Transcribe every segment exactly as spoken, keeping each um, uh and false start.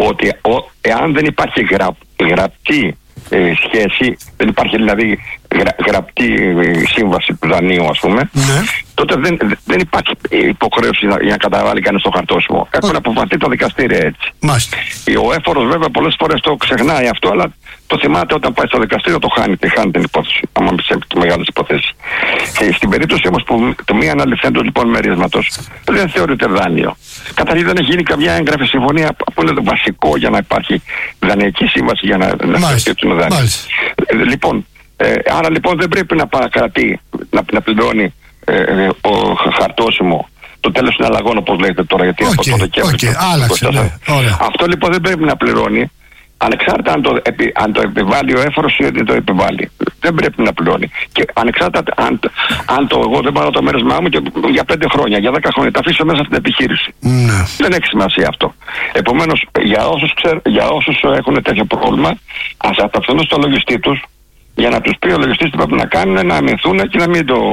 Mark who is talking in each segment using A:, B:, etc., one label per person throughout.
A: ότι ο, εάν δεν υπάρχει γρα, γραπτή ε, σχέση, δεν υπάρχει δηλαδή γρα, γραπτή ε, σύμβαση του δανείου, ας πούμε, ναι. τότε δεν, δεν υπάρχει υποχρέωση για, για να καταβάλει κανείς το χαρτόσημο. Έχουν αποφανθεί τα δικαστήρια έτσι. Μάλιστα. Ο έφορος βέβαια πολλές φορές το ξεχνάει αυτό, αλλά το θυμάται όταν πάει στο δικαστήριο, το χάνει, χάνει την υπόθεση. Άμα μπει σε μεγάλες υποθέσεις. Και στην περίπτωση όμως που το μη αναλυθέντος λοιπόν μερίσματος δεν θεωρείται δάνειο. Καταρχήν δεν έχει γίνει καμιά έγγραφη συμφωνία που είναι το βασικό για να υπάρχει δανειακή σύμβαση για να, να στοιχειοθετούν δάνειο. Λοιπόν, ε, άρα λοιπόν δεν πρέπει να παρακρατεί, να, να πληρώνει ε, ε, ο χαρτόσημο το τέλος των αλλαγών, όπως λέγεται τώρα, γιατί okay, από το Δεκέμβριο. Okay, άλλαξε, ναι, αυτό λοιπόν δεν πρέπει να πληρώνει, ανεξάρτητα αν το, επι, αν το επιβάλλει ο έφορος ή δεν το επιβάλλει. Δεν πρέπει να πληρώνει. Και ανεξάρτητα αν, αν το εγώ δεν πάρω το μέρεσμά μου και για πέντε χρόνια, για δέκα χρόνια, τα αφήσω μέσα στην επιχείρηση. Mm. Δεν έχει σημασία αυτό. Επομένως, για όσους, ξέρ, για όσους έχουν τέτοιο πρόβλημα, ας απευθυνθούν στο λογιστή τους, για να τους πει ο λογιστής τι πρέπει να κάνουν, να αμυνθούν και να μην το.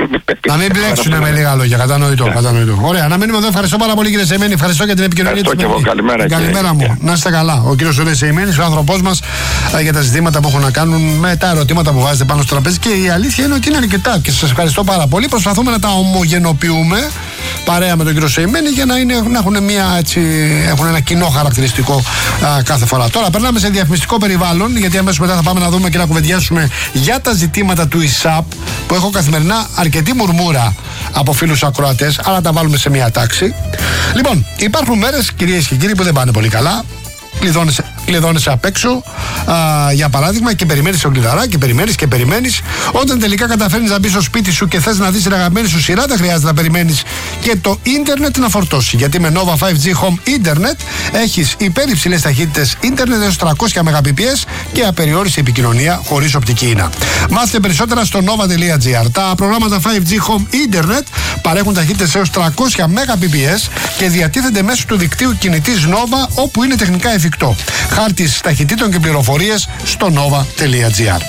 B: Να μην μπλέξουν με λίγα λόγια. Κατανοητό. Yeah. Κατανοητό. Ωραία, να μείνουμε εδώ. Ευχαριστώ πάρα πολύ, κύριε Σεϊμένη. Ευχαριστώ για την επικοινωνία του.
A: Καλημέρα,
B: καλημέρα μου. Yeah. Να είστε καλά. Ο κύριος Σωτήρης Σεϊμένης, ο άνθρωπός μας, για τα ζητήματα που έχουν να κάνουν με τα ερωτήματα που βάζετε πάνω στο τραπέζι. Και η αλήθεια είναι ότι είναι αρκετά. Και σας ευχαριστώ πάρα πολύ. Προσπαθούμε να τα ομογενοποιούμε παρέα με τον κύριο Σεϊμένη για να, είναι, να έχουν, μια, έτσι, έχουν ένα κοινό χαρακτηριστικό α, κάθε φορά. Τώρα περνάμε σε διαφημιστικό περιβάλλον, γιατί αμέσως μετά θα πάμε να δούμε και να κουβεντιάσουμε για τα ζητήματα του ΙΣΑΠ, που έχω καθημερινά αρκετή μουρμούρα από φίλους ακροατές, αλλά τα βάλουμε σε μια τάξη. Λοιπόν, υπάρχουν μέρες, κυρίες και κύριοι, που δεν πάνε πολύ καλά. Κλειδώνεσαι, κλειδώνεσαι απ' έξω, α, για παράδειγμα, και περιμένεις τον κλειδαρά και περιμένεις και περιμένεις. Όταν τελικά καταφέρνεις να μπεις στο σπίτι σου και θες να δεις την αγαπημένη σου σειρά, δεν χρειάζεται να περιμένεις και το ίντερνετ να φορτώσει. Γιατί με Nova φάιβ τζι Home Internet έχεις υπερυψηλές ταχύτητες ίντερνετ έως τριακόσια μεγαμπιτ και απεριόριστη επικοινωνία χωρίς οπτική ίνα. Μάθετε περισσότερα στο nova τελεία gr. Τα προγράμματα φάιβ τζι Home Internet παρέχουν ταχύτητες έως τριακόσια μεγαμπιτ και διατίθενται μέσω του δικτύου κινητής Nova όπου είναι τεχνικά εφικτό. Χάρτης ταχυτήτων και πληροφορίες στο nova τελεία gr.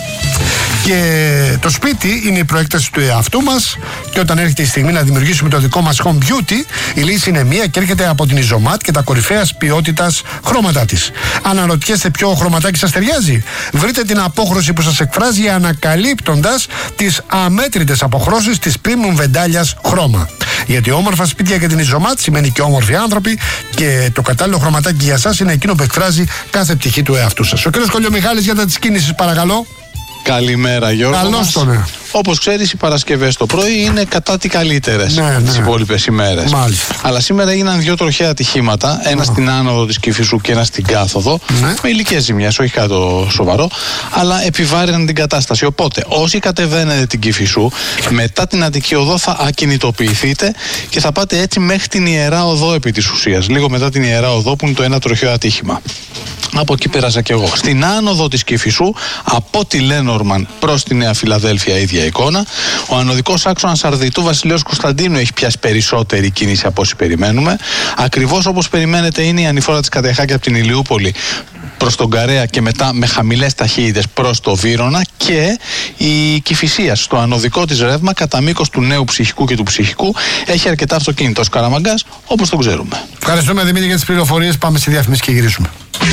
B: Και το σπίτι είναι η προέκταση του εαυτού μας, και όταν έρχεται η στιγμή να δημιουργήσουμε το δικό μας home beauty, η λύση είναι μία και έρχεται από την Ιζωμάτ και τα κορυφαίας ποιότητας χρώματά της. Αναρωτιέστε ποιο χρωματάκι σας ταιριάζει? Βρείτε την απόχρωση που σας εκφράζει ανακαλύπτοντας τις αμέτρητες αποχρώσεις της premium βεντάλιας χρώμα. Γιατί όμορφα σπίτια για την Ιζωμάτ σημαίνει και όμορφοι άνθρωποι, και το κατάλληλο χρωματάκι για σας είναι εκείνο που εκφράζει κάθε πτυχή του εαυτού σας. Ο κ. Κολιομιχάλης για τα της κίνησης, παρακαλώ.
C: Καλημέρα, Γιώργο.
B: Καλώς το, ναι.
C: Όπως ξέρεις, οι Παρασκευές το πρωί είναι κατά τι καλύτερες, ναι, ναι, τις υπόλοιπες ημέρες.
B: Μάλιστα.
C: Αλλά σήμερα έγιναν δύο τροχαία ατυχήματα, ένα oh. στην άνοδο της Κηφισού και ένα στην κάθοδο, ναι. με υλικές ζημιές, όχι κάτι σοβαρό, αλλά επιβάρυναν την κατάσταση. Οπότε, όσοι κατεβαίνετε την Κηφισού, μετά την Αττική Οδό θα ακινητοποιηθείτε και θα πάτε έτσι μέχρι την Ιερά Οδό επί της ουσίας. Λίγο μετά την Ιερά Οδό, που είναι το ένα τροχαίο ατύχημα. Από εκεί πέρασα κι εγώ. Στην άνοδο της Κηφισού, από τη Λένορμαν προς τη Νέα Φιλαδέλφια, ίδια εικόνα. Ο ανωδικός άξονας Αρδιτού Βασιλέως Κωνσταντίνου έχει πιάσει περισσότερη κίνηση από όσοι περιμένουμε. Ακριβώς όπως περιμένετε είναι η ανηφόρα της Κατεχάκη από την Ηλιούπολη προς τον Καρέα και μετά με χαμηλές ταχύτητες προς το Βύρωνα, και η Κηφισίας στο ανωδικό της ρεύμα κατά μήκος του Νέου Ψυχικού και του Ψυχικού έχει αρκετά αυτοκίνητα. Ο Καραμαγκάς, όπως τον ξέρουμε.
B: Ευχαριστούμε, Δημήτρη, για τις πληροφορίες. Πάμε στη διαφήμιση και γυρίσουμε.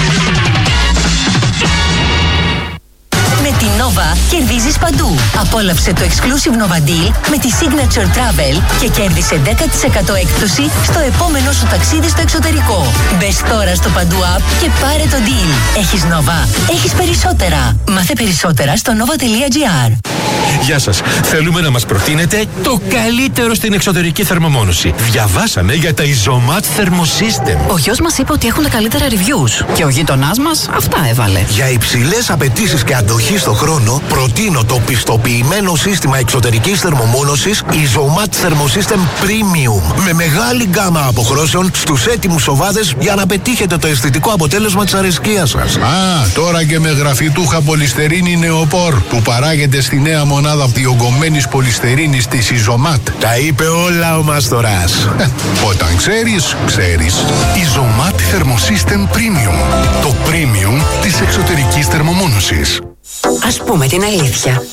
D: Με την Nova κερδίζεις παντού. Απόλαυσε το exclusive Nova Deal με τη Signature Travel και κέρδισε δέκα τοις εκατό έκπτωση στο επόμενο σου ταξίδι στο εξωτερικό. Μπες τώρα στο Παντού App και πάρε το deal. Έχεις Nova, έχεις περισσότερα. Μάθε περισσότερα στο nova τελεία gr.
E: Γεια σας. Θέλουμε να μας προτείνετε το καλύτερο στην εξωτερική θερμομόνωση. Διαβάσαμε για τα Ιζωμάτ Thermosystem.
F: Ο γιος μας είπε ότι έχουν τα καλύτερα reviews και ο γείτονάς μας αυτά έβαλε.
G: Για υψηλές απαιτήσεις και αντοχή στο χρόνο, προτείνω το πιστοποιημένο σύστημα εξωτερικής θερμομόνωσης Ιζωμάτ Thermosystem Premium. Με μεγάλη γκάμα αποχρώσεων στους έτοιμους σοβάδες για να πετύχετε το αισθητικό αποτέλεσμα της αρεσκίας σας.
H: Α, τώρα και με γραφιτούχα πολυστερίνη νεοπόρ που παράγεται στη νέα μονάδα διογκωμένης πολυστερίνης της Ιζωμάτ.
G: Τα είπε όλα ο Μαστοράς.
H: Ε, όταν ξέρεις, ξέρεις.
I: Ιζωμάτ Thermosystem Premium. Το premium της εξωτερικής θερμομόνωσης.
F: Ας πούμε την αλήθεια.